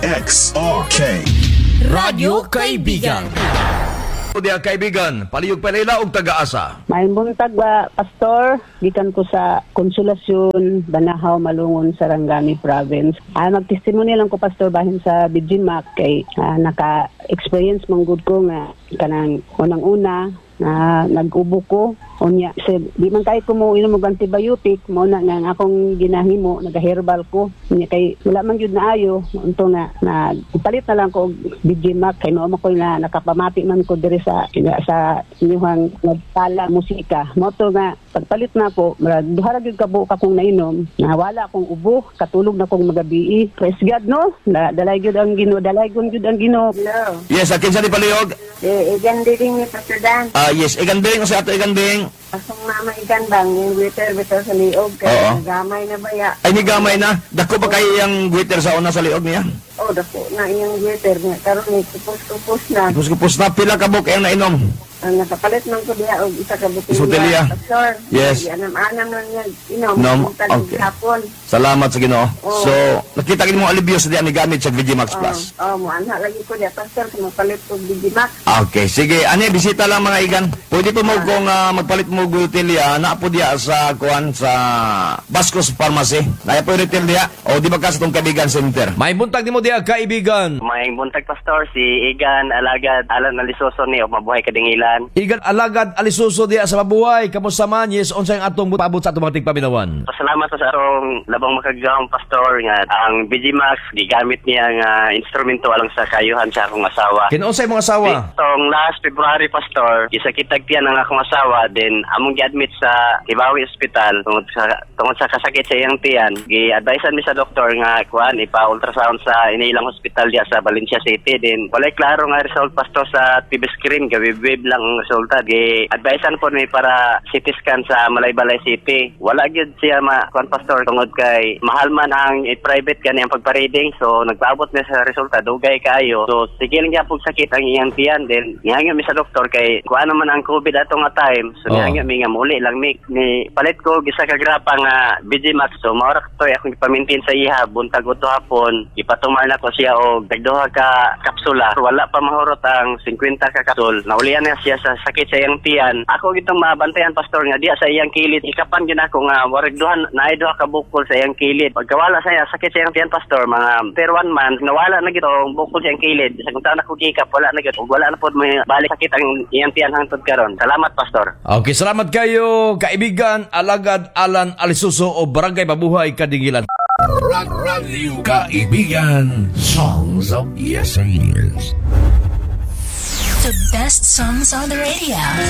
DXRK Radyo Kaibigan. Diya kaibigan, paliyog palila og taga-asa. May buntag ba, Pastor? Gikan ko sa Konsolasyon, Banahaw, Malungon, Sarangani Province. Magtestimony lang ko, Pastor, bahin sa Bijimak kay naka-experience mong good ko nga kanang unang-una na nag-ubo ko. Unya, di man kayo ko mo inom og antibiotic, mo na nga akong ginahimo, nag-herbal ko. Unya kay wala man gyud na ayo, unto na palit na lang ko og Bijimak kay mao ko na nakapamati man ko diri sa inyong nagtala musika. Mo to nga pagpalit na ko, duha ra gyud kabo ka kong nainom, na wala akong ubo, katulog na kong magabi. Praise God, no? Dalay gyud ang Ginoo, dalay gyud ang Ginoo. Hello. Yes, akin sa di paliyog. Igan din ni Pastor Dan. Yes, iganding sa ato iganding. Asong mama igan bang yung bito sa liog. Oo. Kaya nagamay na ba ya? Ay ni gamay na. Dako ba kay yang guiter sa una sa liog niya? Oh, dako na iyang waiter nga. Karon ni kupos na. Kupos na pila ka buk ang nainom. Ang nakapalit man ko diya og isa ka Isa botelya. Pastor. Yes. Anam-anam na niya inom. Nom, Tag okay. hapon. Salamat sa Ginoo. Oo. So, nakita gid mo alibyo sa diyan ni gamit sa Vigimax Plus. Mo ana lagi ko diya Pastor kung mapalit ko Bijimak. Okay, sige. Ani bisita lang mga igan. Pwede po mo kung magpalit mo gutilya na po diya sa kuan sa Bascos Pharmacy. Naya po retail diya. O di ba ka sa tong Kaibigan Center? May buntag nimo diya kaibigan. May buntag Pastor, si Igan Alagad Alan Alisoso ni og mabuhay kadingilan. Igan alagad alisuso diya sa mabuhay. Kamusta man? Yes, unsay ang atong paabot sa atong mga tigpaminawan? Pasalamat sa arong labang makagawang Pastor nga ang Bijimax gigamit niya nga instrumento alang sa kayuhan sa akong asawa. Kinunsay mga asawa? Itong last February Pastor, gisakitag tiyan ang akong asawa then among gi-admit sa Kibawi Hospital tungod sa kasakit sa iyang tiyan. Gi-advisean mi sa doktor nga kuan ipa-ultrasound sa inilang hospital diya sa Valencia City then walay klaro nga result Pastor sa TV screen gawib lang ang resulta. Gi-advisean po mi para CT scan sa Malaybalay City. Wala gyud siya kuan Pastor tungod kay mahal man ang private kani ang pagpa-reading so nagpaabot na sa resulta dugay kaayo. So sige lang gyapon sakit ang iyang tiyan then ngahangyo mi sa doktor kay kuan naman ang COVID ato nga time. So ngahangyo mi nga muli lang mi palit ko gisa ka grapa nga Bijimax so mao ra to akong ipa-maintain sa iha buntag uto hapon ipatumar na ko siya og dagduha ka kapsula. Wala pa mahurot ang 50 ka kapsul. Naulian na siya sa sakit sa iyang tiyan. Ako gitong mabantayan Pastor nga diya sa iyang kilid ikapan gyud ako nga warag naay duha ka bukol sa iyang kilid. Pagkawala sa iya sakit sa iyang tiyan Pastor mga per 1 month nawala na gito ang bukol sa iyang kilid. Sa kung taon ako gikap wala na gito. Wala na pod may balik sakit ang iyang tiyan hangtod karon. Salamat Pastor. Okay, salamat kayo kaibigan alagad Alan Alisuso o Barangay Mabuhay Kadingilan. Radio Kaibigan, Songs of Yesteryears. The best songs on the radio.